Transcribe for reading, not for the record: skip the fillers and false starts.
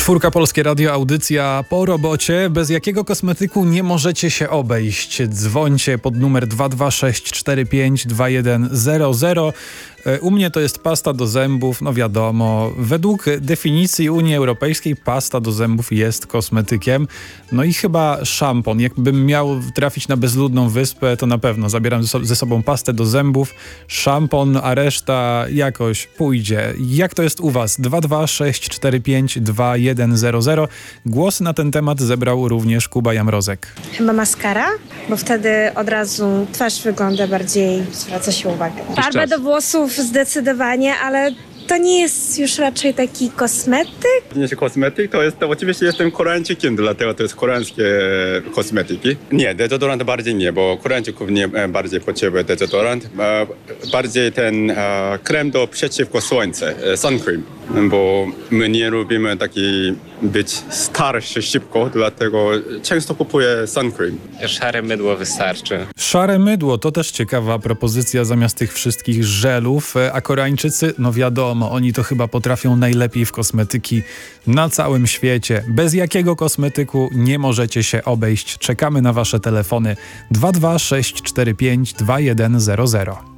Czwórka, Polskie Radio, audycja po robocie. Bez jakiego kosmetyku nie możecie się obejść? Dzwońcie pod numer 226452100. U mnie to jest pasta do zębów, no wiadomo. Według definicji Unii Europejskiej pasta do zębów jest kosmetykiem. No i chyba szampon. Jakbym miał trafić na bezludną wyspę, to na pewno zabieram ze sobą pastę do zębów, szampon, a jakoś pójdzie. Jak to jest u was? 226452100. Głos na ten temat zebrał również Kuba Jamrozek. Chyba maskara, bo wtedy od razu twarz wygląda bardziej, zwraca się uwagę. Farbę do włosów zdecydowanie, ale to nie jest już raczej taki kosmetyk. Jeśli kosmetyk, to jest, oczywiście jestem Koreańczykiem, dlatego to jest koreańskie kosmetyki. Nie, dezodorant bardziej nie, bo Koreańczyków nie bardziej potrzebuje dezodorant. Bardziej ten krem przeciwko słońcu, sun cream, bo my nie lubimy taki być starszy szybko, dlatego często kupuję sun cream. Szare mydło wystarczy. Szare mydło to też ciekawa propozycja zamiast tych wszystkich żelów, a Koreańczycy, no wiadomo, oni to chyba potrafią najlepiej w kosmetyki na całym świecie. Bez jakiego kosmetyku nie możecie się obejść? Czekamy na wasze telefony 226452100.